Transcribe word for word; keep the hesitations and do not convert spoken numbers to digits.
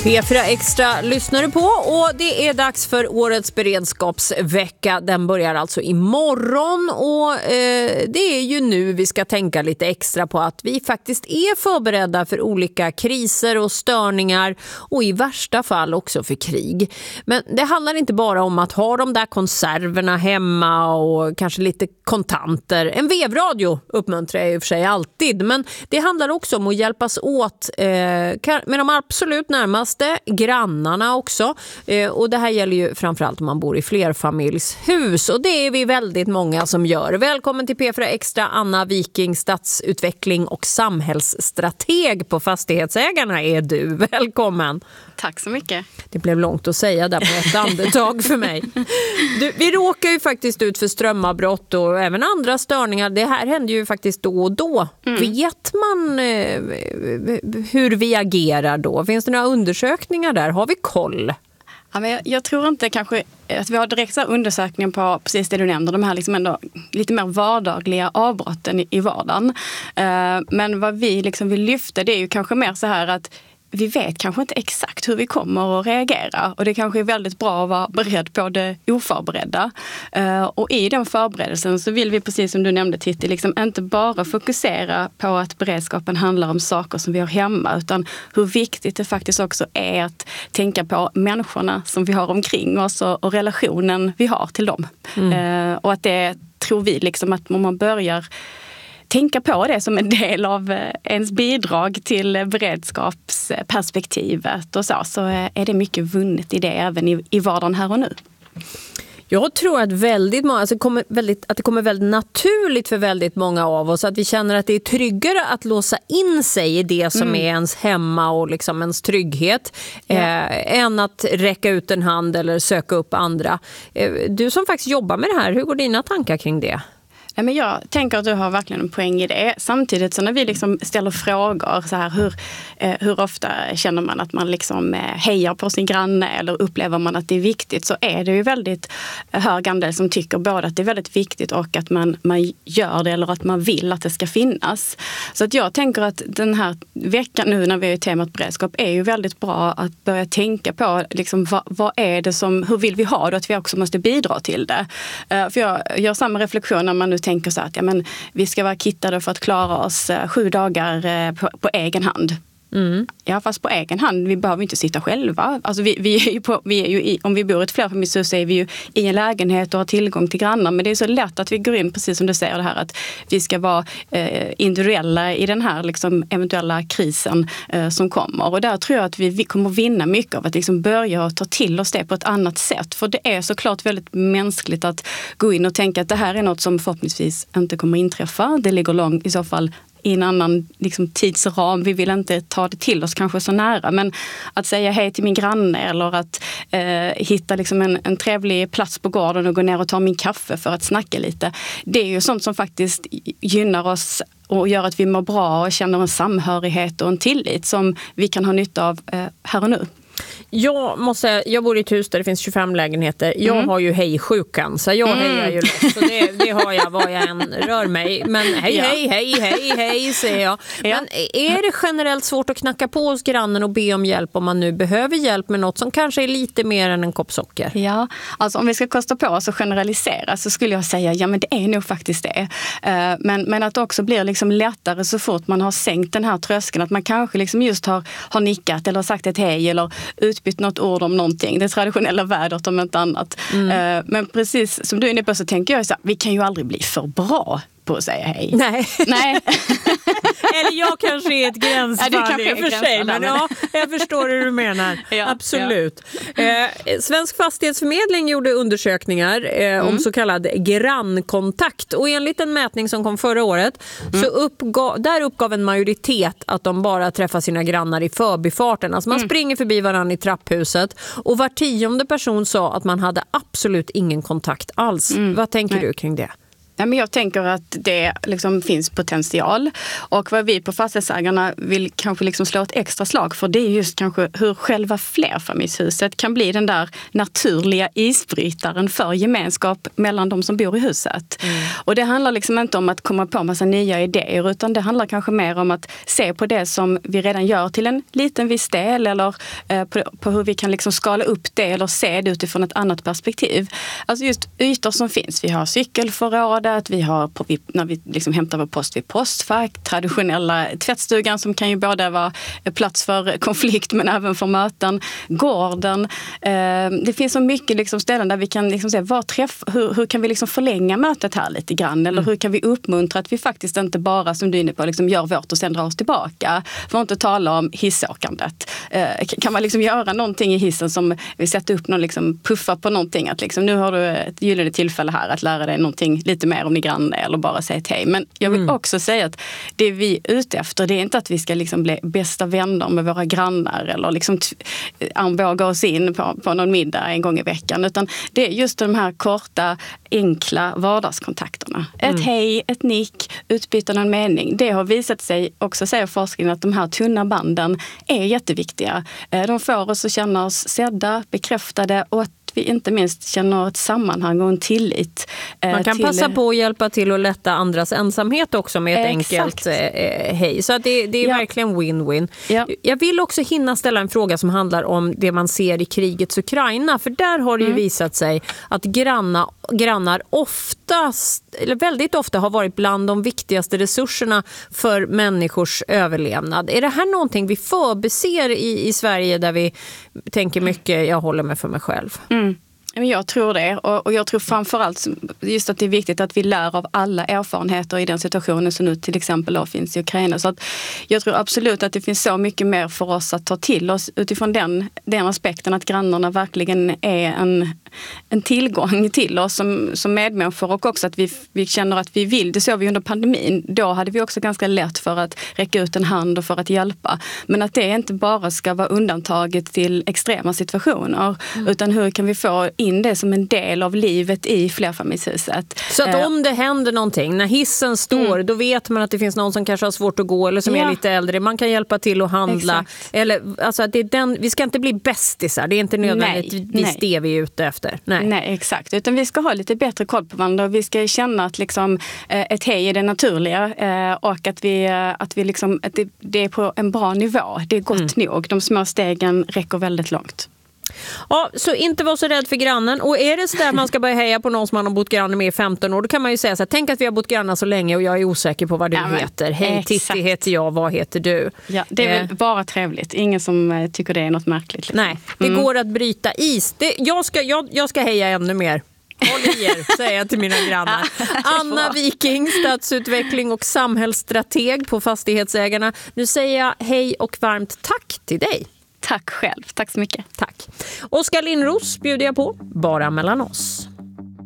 P fyra Extra lyssnar du på och det är dags för årets beredskapsvecka. Den börjar alltså imorgon och eh, det är ju nu vi ska tänka lite extra på att vi faktiskt är förberedda för olika kriser och störningar och i värsta fall också för krig. Men det handlar inte bara om att ha de där konserverna hemma och kanske lite kontanter. En vevradio uppmuntrar jag i och för sig alltid, men det handlar också om att hjälpas åt eh, med de absolut närmaste grannarna också. Eh, och det här gäller ju framförallt om man bor i flerfamiljshus och det är vi väldigt många som gör. Välkommen till P fyra Extra, Anna Viking, stadsutveckling och samhällsstrateg på Fastighetsägarna är du. Välkommen. Tack så mycket. Det blev långt att säga där på ett andetag för mig. Du, vi råkar ju faktiskt ut för strömavbrott och även andra störningar. Det här händer ju faktiskt då och då. Mm. Vet man eh, hur vi agerar då? Finns det några undersökningar där? Har vi koll? Ja, men jag, jag tror inte kanske att vi har direkt så här undersökningar på precis det du nämnde, de här liksom ändå lite mer vardagliga avbrotten i, i vardagen. Uh, men vad vi liksom vill lyfta, det är ju kanske mer så här att vi vet kanske inte exakt hur vi kommer att reagera och det kanske är väldigt bra att vara beredd på det oförberedda. Uh, och i den förberedelsen så vill vi, precis som du nämnde Titti, liksom inte bara fokusera på att beredskapen handlar om saker som vi har hemma, utan hur viktigt det faktiskt också är att tänka på människorna som vi har omkring oss och, och relationen vi har till dem. Mm. Uh, och att det tror vi liksom att om man börjar tänka på det som en del av ens bidrag till beredskapsperspektivet och så, så är det mycket vunnet i det även i, i vardagen här och nu. Jag tror att, väldigt många, alltså kommer väldigt, att det kommer väldigt naturligt för väldigt många av oss att vi känner att det är tryggare att låsa in sig i det som mm. är ens hemma och liksom ens trygghet ja. eh, än att räcka ut en hand eller söka upp andra. Eh, du som faktiskt jobbar med det här, hur går dina tankar kring det? Nej, men jag tänker att du har verkligen en poäng i det. Samtidigt så när vi liksom ställer frågor så här, hur, eh, hur ofta känner man att man liksom, eh, hejar på sin granne eller upplever man att det är viktigt, så är det ju väldigt hög andel som tycker både att det är väldigt viktigt och att man, man gör det eller att man vill att det ska finnas. Så att jag tänker att den här veckan nu när vi är i temat beredskap är ju väldigt bra att börja tänka på liksom, vad, vad är det som, hur vill vi ha det, att vi också måste bidra till det. Eh, för jag gör samma reflektion när man nu tänker så att ja, men vi ska vara kittade för att klara oss eh, sju dagar eh, på, på egen hand. Mm. Ja, fast på egen hand, vi behöver inte sitta själva. Alltså vi, vi är ju på, vi är ju i, om vi bor i ett flerfamiljshus så är vi ju i en lägenhet och har tillgång till grannar. Men det är så lätt att vi går in, precis som du säger det här, att vi ska vara eh, individuella i den här liksom, eventuella krisen eh, som kommer. Och där tror jag att vi, vi kommer vinna mycket av att liksom börja ta till oss det på ett annat sätt. För det är såklart väldigt mänskligt att gå in och tänka att det här är något som förhoppningsvis inte kommer inträffa. Det ligger långt i så fall i en annan liksom, tidsram. Vi vill inte ta det till oss kanske så nära. Men att säga hej till min granne eller att eh, hitta liksom, en, en trevlig plats på gården och gå ner och ta min kaffe för att snacka lite. Det är ju sånt som faktiskt gynnar oss och gör att vi mår bra och känner en samhörighet och en tillit som vi kan ha nytta av eh, här och nu. Jag, måste, jag bor i ett hus där det finns tjugofem lägenheter. Jag mm. har ju hej-sjukan, så jag mm. hejar ju loss. Så det, det har jag vad jag än rör mig. Men hej, ja. hej, hej, hej, hej, säger jag. Ja. Men är det generellt svårt att knacka på hos grannen och be om hjälp om man nu behöver hjälp med något som kanske är lite mer än en kopp socker? Ja, alltså om vi ska kosta på oss och generalisera så skulle jag säga, ja men det är nog faktiskt det. Men, men att det också blir liksom lättare så fort man har sänkt den här tröskeln, att man kanske liksom just har, har nickat eller sagt ett hej eller utbytt något ord om någonting. Det traditionella vädret om inte annat. Mm. Men precis som du är inne på så tänker jag så här, vi kan ju aldrig bli för bra på att säga hej. Nej. Nej. Eller jag kanske är ett gränsfall ja, i för sig. Men ja, jag förstår hur du menar. Ja, Absolut. Ja. Eh, Svensk fastighetsförmedling gjorde undersökningar eh, mm. om så kallad grannkontakt. Och enligt en mätning som kom förra året mm. så uppgav, där uppgav en majoritet att de bara träffar sina grannar i förbifarten. Alltså man mm. springer förbi varandra i trapphuset. Och var tionde person sa att man hade absolut ingen kontakt alls. Mm. Vad tänker Nej. du kring det? Ja, men jag tänker att det liksom finns potential, och vad vi på Fastighetsägarna vill kanske liksom slå ett extra slag för, det är just kanske hur själva flerfamiljshuset kan bli den där naturliga isbrytaren för gemenskap mellan de som bor i huset. Mm. Och det handlar liksom inte om att komma på massa nya idéer, utan det handlar kanske mer om att se på det som vi redan gör till en liten viss del, eller eh, på, på hur vi kan liksom skala upp det eller se det utifrån ett annat perspektiv. Alltså just ytor som finns. Vi har cykelförrådet, vi har på, vi, när vi liksom hämtar vår post vid postfack, traditionella tvättstugan som kan ju både vara plats för konflikt men även för möten, gården. Eh, det finns så mycket liksom ställen där vi kan liksom se vad träff, hur, hur kan vi liksom förlänga mötet här lite grann, eller hur kan vi uppmuntra att vi faktiskt inte bara, som du är inne på, liksom gör vårt och sen drar oss tillbaka. För att inte tala om hissåkandet. Eh, kan man liksom göra någonting i hissen som vi sätter upp någon liksom puffa på någonting, att liksom, nu har du ett gyllene tillfälle här att lära dig någonting lite mer om din granne eller bara säga ett hej. Men jag vill mm. också säga att det vi är ute efter, det är inte att vi ska liksom bli bästa vänner med våra grannar eller liksom armbåga oss in på, på någon middag en gång i veckan, utan det är just de här korta, enkla vardagskontakterna. Mm. Ett hej, ett nick, utbyta någon mening. Det har visat sig också, säger forskningen, att de här tunna banden är jätteviktiga. De får oss att känna oss sedda, bekräftade, och att vi inte minst känner ett sammanhang och en tillit. Man kan till... passa på att hjälpa till att lätta andras ensamhet också med ett Exakt. enkelt eh, hej. Så att det, det är ja. verkligen win-win. Ja. Jag vill också hinna ställa en fråga som handlar om det man ser i krigets Ukraina. För där har det ju mm. visat sig att granna, grannar oftast, eller väldigt ofta har varit bland de viktigaste resurserna för människors överlevnad. Är det här någonting vi förbiser i, i Sverige, där vi tänker mycket, jag håller mig för mig själv? Mm. Jag tror det, och jag tror framförallt just att det är viktigt att vi lär av alla erfarenheter i den situationen som nu till exempel då finns i Ukraina. Så att jag tror absolut att det finns så mycket mer för oss att ta till oss utifrån den, den aspekten, att grannarna verkligen är en, en tillgång till oss som, som medmänniskor, och också att vi, vi känner att vi vill. Det såg vi under pandemin. Då hade vi också ganska lätt för att räcka ut en hand och för att hjälpa. Men att det inte bara ska vara undantaget till extrema situationer, mm. utan hur kan vi få in det som en del av livet i flerfamiljshuset. Så att om det händer någonting, när hissen står, mm. då vet man att det finns någon som kanske har svårt att gå eller som ja. är lite äldre. Man kan hjälpa till att handla. Exakt. Eller, alltså, det är den, vi ska inte bli bästisar. Det är inte nödvändigtvis nej, det vi är ute efter. Nej. nej, exakt. Utan vi ska ha lite bättre koll på varandra. Vi ska känna att liksom, ett hej är det naturliga, och att, vi, att, vi liksom, att det, det är på en bra nivå. Det är gott mm. nog. De små stegen räcker väldigt långt. Ja, så inte vara så rädd för grannen. Och är det så där man ska börja heja på någon som man har bott granne med i femton år, då kan man ju säga så här: tänk att vi har bott grannar så länge och jag är osäker på vad du ja, heter. Hej Titti heter jag, vad heter du? Ja, det är eh. väl bara trevligt. Ingen som tycker det är något märkligt. Liksom. Nej, det mm. går att bryta is. Det, jag, ska, jag, jag ska heja ännu mer. Håll i er, säger jag till mina grannar. Anna Viking, stadsutveckling och samhällsstrateg på Fastighetsägarna. Nu säger jag hej och varmt tack till dig. Tack själv, tack så mycket. Tack. Oskar Lindros bjuder jag på, bara mellan oss.